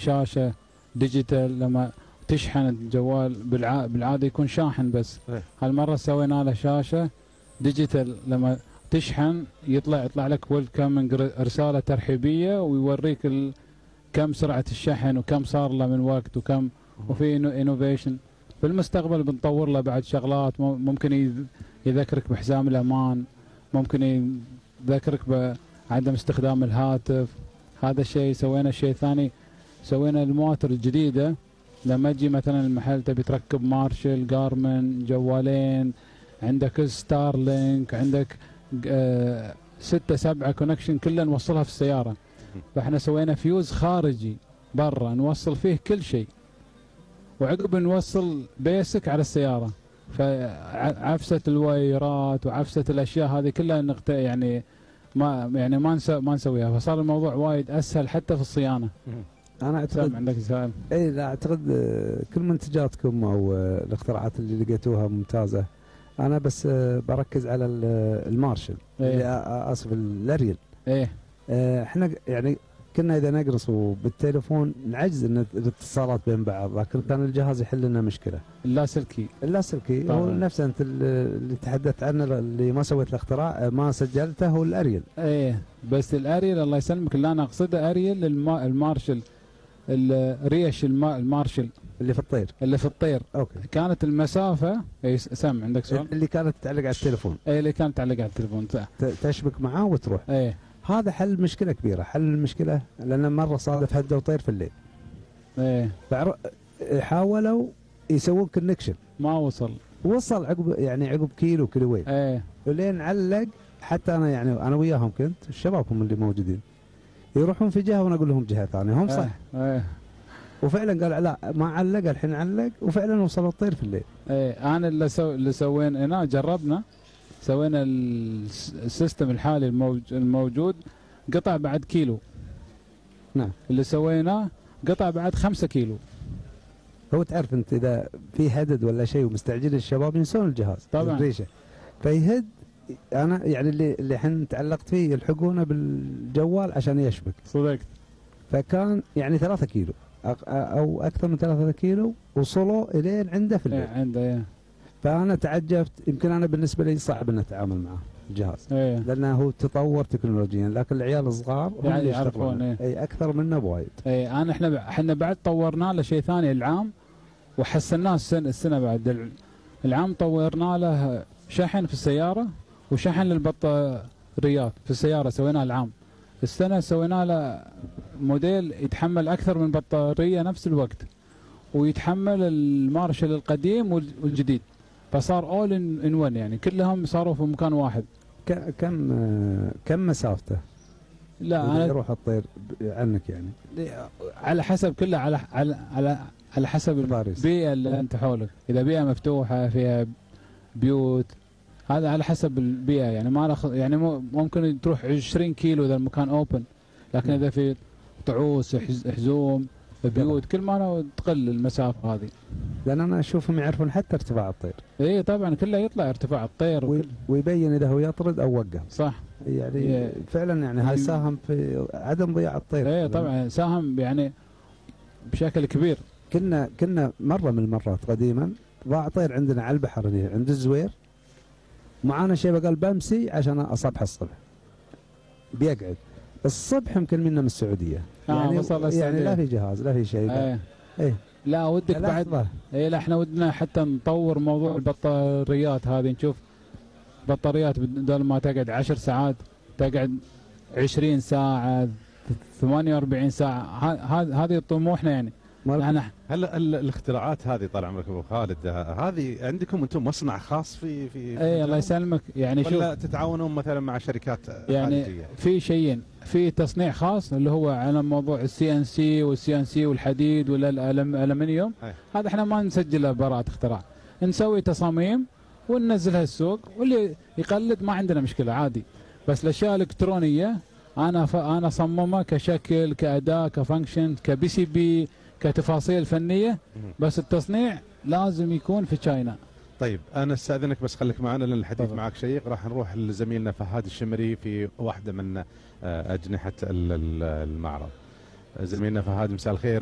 شاشه ديجيتال، لما تشحن الجوال بالعاده يكون شاحن بس. هالمره سوينا له شاشه ديجيتال، لما تشحن يطلع لك ويلكمينج، رساله ترحيبيه، ويوريك كم سرعه الشحن وكم صار له من وقت وكم. وفي انوفيشن في المستقبل بنطور له بعد شغلات، ممكن يذكرك بحزام الامان، ممكن يذكرك بعدم استخدام الهاتف. هذا الشيء سوينا. شيء ثاني سوينا المواتر الجديده، لما تجي مثلا المحل تبي تركب مارشل، جارمن، جوالين، عندك ستارلينك، عندك 6 7 كونكشن كلها نوصلها في السياره. فاحنا سوينا فيوز خارجي برا نوصل فيه كل شيء، وعقب نوصل بيسك على السياره. فعفسه الوايرات وعفسه الاشياء هذه كلها يعني ما نسويها. فصار الموضوع وايد اسهل حتى في الصيانه. انا اعتقد عندك سؤال؟ اي لا، اعتقد كل منتجاتكم او الاختراعات اللي لقيتوها ممتازه. انا بس بركز على المارشل. إيه؟ اسف، الاريل. ايه احنا يعني كنا اذا نقرص بالتليفون نعجز ان الاتصالات بين بعض، لكن كان الجهاز يحل لنا مشكله. اللاسلكي هو نفس انت اللي تحدثت عنه، اللي ما سويت الاختراع ما سجلته، هو الاريل. ايه بس الاريل الله يسلمك، اللي انا اقصده اريل المارشل، الريش المارشل اللي في الطير. اوكي. كانت المسافه سم عندك سؤال؟ اللي كانت تعلق على التليفون. اللي كانت تعلق على التليفون تشبك معاه وتروح. هذا حل مشكله كبيره. حل المشكله لان مره صادف هدى وطير في الليل. حاولوا يسوون كونكشن ما وصل عقب كيلوين. ولين علق. حتى انا انا وياهم كنت، الشباب هم اللي موجودين يروحون في جهه وانا اقول لهم جهه ثانيه، هم صح. وفعلا قال لا ما علق، الحين علق، وفعلا وصلوا الطير في الليل. انا اللي سوينا جربنا، سوينا السيستم الحالي الموجود قطع بعد كيلو. نعم. اللي سويناه قطع بعد 5 كيلو. هو تعرف انت اذا في هدد ولا شيء ومستعجل الشباب ينسون الجهاز طبعا الريشه، فيهد. انا اللي الحين تعلقت فيه يلحقونه بالجوال عشان يشبك. صدقت. فكان 3 كيلو او اكثر من 3 كيلو وصلوا الين عنده في البيت. عنده. فانا تعجبت. يمكن انا بالنسبه لي صعب ان اتعامل معه الجهاز. لانه هو تطور تكنولوجيا، لكن العيال الصغار هم يعرفون اكثر منا بوايد. احنا بعد طورنا له شيء ثاني العام، وحسناه السنه بعد العام طورنا له شحن في السياره وشحن للبطاريات في السياره، سويناه العام. السنه سوينا له موديل يتحمل اكثر من بطاريه نفس الوقت، ويتحمل المارشل القديم والجديد، فصار اول ان ون، كلهم صاروا في مكان واحد. كم مسافته؟ لا انا يروح الطير عنك على حسب كله، على حسب البيئه اللي انت حولك. اذا بيئه مفتوحه فيها بيوت، هذا على حسب البيئه، ما ممكن تروح 20 كيلو اذا المكان اوبن، لكن اذا في طعوس، حزوم، بيوت، كل ما تقل المسافه هذه. لان انا اشوفهم يعرفون حتى ارتفاع الطير. طبعا كله يطلع ارتفاع الطير ويبين اذا هو يطرد او وقف. صح. فعلا هاي ساهم في عدم ضياع الطير. طبعا ساهم بشكل كبير. كنا مره من المرات قديما ضاع طير عندنا على البحر عند الزوير، معانا شيء قال بمسي عشان اصبح الصبح بيقعد، بس الصبح يمكن منا من السعوديه. لا في جهاز لا في شيء. لا ودك بعد. لا احنا ودنا حتى نطور موضوع البطاريات هذه، نشوف بطاريات بدل ما تقعد 10 ساعات تقعد 20 ساعه 48 ساعه. هذه طموحنا هل الاختراعات هذه طال عمرك ابو خالد، هذه عندكم انتم مصنع خاص في الله يسلمك ولا تتعاونون مثلا مع شركات خارجيه؟ في شيئين، في تصنيع خاص اللي هو على موضوع الCNC والحديد والالمنيوم. هذا احنا ما نسجله براءة اختراع، نسوي تصاميم وننزلها السوق، واللي يقلد ما عندنا مشكله عادي. بس الاشياء الالكترونيه انا اصممها كشكل، كاداء، كفانكشن، كBCB، كتفاصيل فنيه، بس التصنيع لازم يكون في تشاينا. طيب انا استاذنك بس خليك معنا لان الحديث معك شيق. راح نروح لزميلنا فهد الشمري في واحده من اجنحه المعرض. زميلنا فهد مساء الخير.